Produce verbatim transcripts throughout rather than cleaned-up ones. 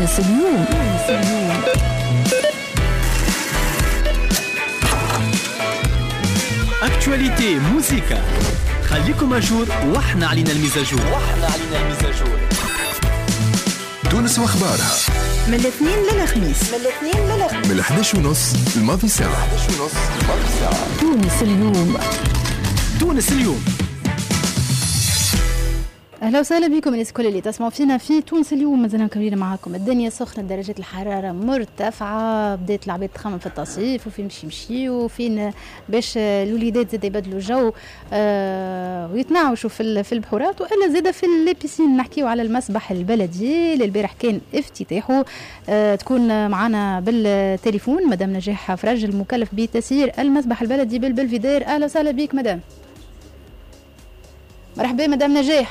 تونس اليوم. اكتواليتي موسيقى، خليكم اجور واحنا علينا المزاجور واحنا علينا المزاجور. تونس واخبارها من الاثنين للخميس من الاثنين للخميس من الحداش ونص الماضي ساعة. الحداش ونص الماضي ساعة. تونس اليوم. تونس اليوم. اهلا وسهلا بكم الناس الكل اللي تسمعوا فينا في تونس اليوم. مازلنا مكملين معاكم. الدنيا سخنه، درجات الحراره مرتفعه، بدات العباد تخمم في التصيف وفي مشي مشي وفين باش الوليدات زاد يبدلوا جو آه ويتنعشوا في في البحورات، والا زاد في البيسين. نحكيو على المسبح البلدي اللي البارح كان افتتاحه. آه تكون معنا بالتليفون مدام نجاح فرج المكلف بتسيير المسبح البلدي بالبلفيدير. اهلا وسهلا بك مدام. مرحبا مدام نجاح.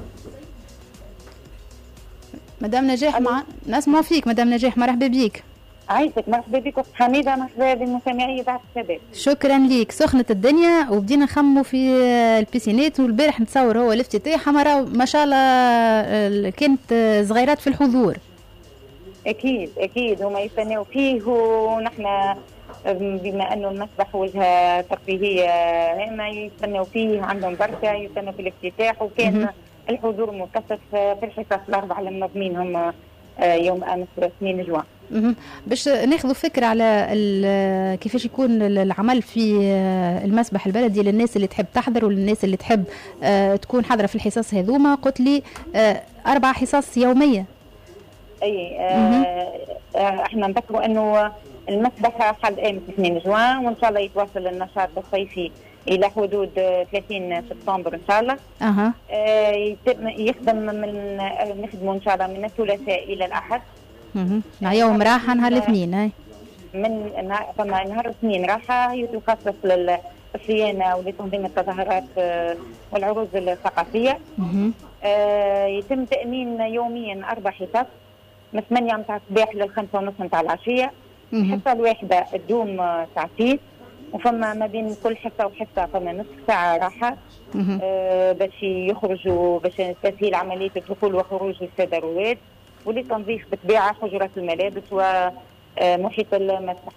مدام نجاح مع نسمع فيك. مدام نجاح مرحبا بيك. عايزك مرحبا بك اخت حميده، مرحبا بالمستمعين تاع الشباب. شكرا ليك. سخنت الدنيا وبدينا نخموا في البيسينات، والبارح نتصور هو الافتتاح مرة ما شاء الله كانت صغيرات في الحضور. اكيد اكيد هما يستناو فيه، ونحن بما انه المسبح وجهه ترفيهيه هما يستناو فيه، عندهم بركه يستناو في الافتتاح، وكان الحضور مكثف في الحصص الاربعه المنظمين هم يوم امس اثنين جوان. باش ناخذوا فكره على كيفاش يكون العمل في المسبح البلدي للناس اللي تحب تحضر وللناس اللي تحب تكون حاضره في الحصص هذوما. قلت لي اربع حصص يوميه. اي آه احنا نذكروا انه المسبح حد امس اثنين جوان، وان شاء الله يتواصل النشاط الصيفي الى حدود ثلاثين سبتمبر ان شاء الله. اها آه يتم يخدم من نخدموا ان شاء الله من الثلاثاء الى الاحد. اها يوم راحه نهار الاثنين. هاي من فما نهار الاثنين راحه يتخصص للصيانه ولتنظيم التظاهرات والعروض الثقافيه. آه يتم تامين يوميا اربع حصص من ثمانية متاع الصباح للخمسة ونص متاع العشيه. الحصه الواحده تدوم ساعتين، وفما ما بين كل حصه وحصه فما نصف ساعه راحه آه باش يخرجوا، باش تسهيل عمليه الدخول وخروج الساده الرواد، ولتنظيف بالطبيعه حجرات الملابس ومحيط المسبح.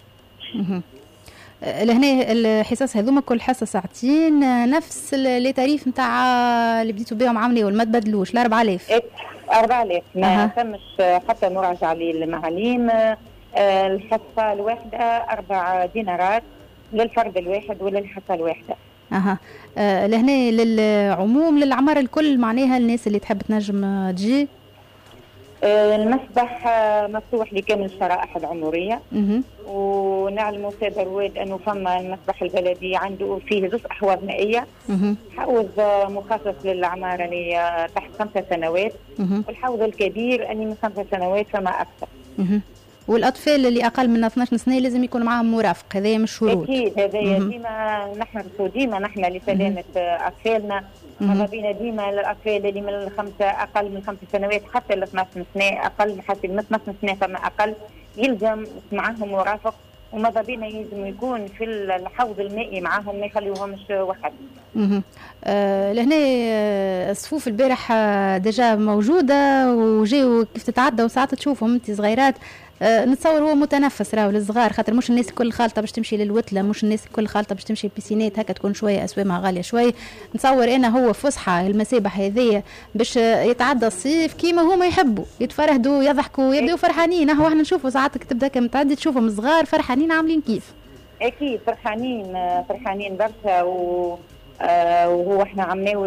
لهنا الحصص هذوما كل حصه ساعتين، نفس لي تاريف نتاع اللي بديتوا بهم عاملين ولا ما تبدلوش؟ ل أربعة آلاف. أربعة آلاف ما تمش حتى مراجعه للمعاليم. الحصه الواحده أربع دينارات للفرد الواحد وللحصه الواحده. اها أه لهنا للعموم للعمر الكل، معناها الناس اللي تحب تنجم تجي. أه المسبح مفتوح لكامل الشرائح العمريه. اها ونعلموا الساده الرواد انه فما المسبح البلدي عنده فيه زوج احواض مائيه. اها حوض مخصص للاعمار اللي تحت خمسة سنوات، والحوض الكبير اللي من خمسة سنوات فما اكثر. اها والاطفال اللي اقل من اثناش سنه لازم يكون معهم مرافق، هذا مش شروط. اكيد هذايا ديما نحرصوا ديما نحن لسلامه اطفالنا. ماذا بينا ديما للاطفال اللي من الخمسه اقل من خمس سنوات حتى ل اثناش سنه اقل، حتى من اثناش سنه فما اقل يلزم معهم مرافق، وماذا بينا يلزم يكون في الحوض المائي معهم، ما يخليوهمش وحد. اها آه لهنا الصفوف البارح ديجا موجوده وجاوا كيف تتعدى، وساعات تشوفهم انت صغيرات. أه نتصور هو متنفس راهو للصغار، خاطر مش الناس الكل خالطه باش تمشي للوتله، مش الناس الكل خالطه باش تمشي البيسينات، هكا تكون شويه اسوامها غاليه شوي. نتصور انا هو فسحه المسابح هذيا باش يتعدى الصيف كيما هما يحبوا يتفرهدوا يضحكوا يبداو فرحانين. هو احنا نشوفوا ساعات تبدا كم تعدي تشوفهم الصغار فرحانين عاملين كيف. اكيد فرحانين فرحانين برشا، و آه وهو احنا عملناو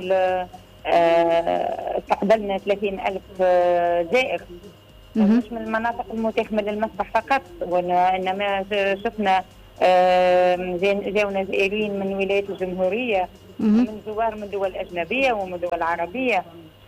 آه استقبلنا ثلاثين ألف زائر، مش من المناطق المتاخمه للمسبح فقط، وانما شفنا جاونا زائرين من ولايات الجمهوريه ومن زوار من دول اجنبيه ومن دول عربيه.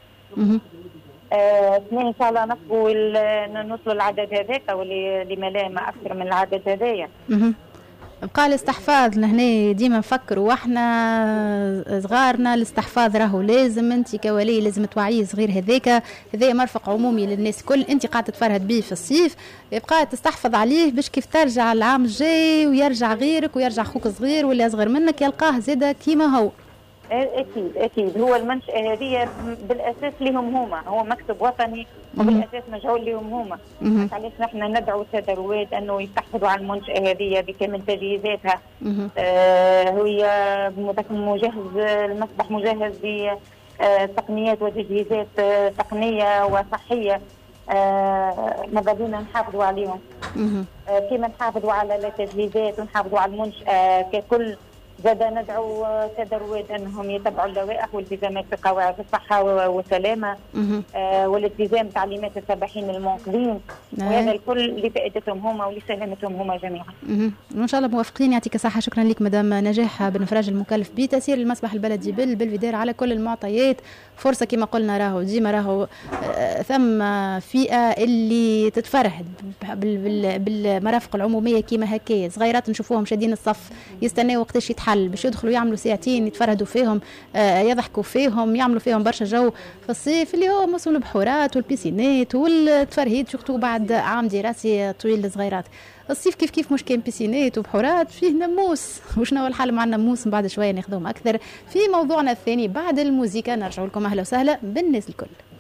اثنين ان شاء الله نصبوا نوصلوا العدد هذاك، ولما لا ما اكثر من العدد هذايا. بقى الاستحفاظ لهنا ديما نفكروا واحنا صغارنا، الاستحفاظ راهو لازم، انت كولي لازم توعي صغير هذاك، هذا مرفق عمومي للناس الكل، انت قاعده تفرهد به في الصيف، يبقى تستحفظ عليه باش كيف ترجع العام الجاي ويرجع غيرك ويرجع اخوك صغير ولا اصغر منك يلقاه زاده كيما هو. اكيد اكيد هو المنشاه هذه بالاساس لهم هما، هو مكتب وطني وبالاساس مجعول لهم هما. علاش نحن ندعو الساده الرواد انه يستحفظوا على المنشاه هذه بكامل تجهيزاتها. آه هي مجهز المسبح مجهز بتقنيات وتجهيزات تقنيه وصحيه. آه ماذا بينا نحافظوا عليهم. آه كما نحافظوا على التجهيزات ونحافظوا على المنشاه ككل. زاد ندعو سادة الرواد انهم يتبعوا اللوائح والتزامات في قواعد الصحه والسلامه آه والالتزام بتعليمات السباحين المنقذين. وهذا الكل لفائدتهم هما ولسلامتهم هما جميعا. وان شاء الله موافقين. يعطيك الصحه. شكرا لك مدام نجاح بن فراج المكلف بتسيير المسبح البلدي بالبلفيدير على كل المعطيات. فرصه كما قلنا راهو ديما راهو آه ثم فئه اللي تتفرهد بالمرافق العموميه كيما هكايا صغيرات نشوفوهم شادين الصف يستناو وقتاش يتحل باش يدخلوا يعملوا ساعتين يتفرهدوا فيهم آه يضحكوا فيهم يعملوا فيهم برشا جو في الصيف اللي هو موسم البحورات والبيسينات والتفرهيد شفتوا بعد عام دراسي طويل للصغيرات. الصيف كيف كيف مش كان بيسينات وبحورات فيه نموس. وشنو الحال مع النموس؟ بعد شويه ناخذهم اكثر في موضوعنا الثاني بعد الموسيقى. نرجع لكم اهلا وسهلا بالناس الكل.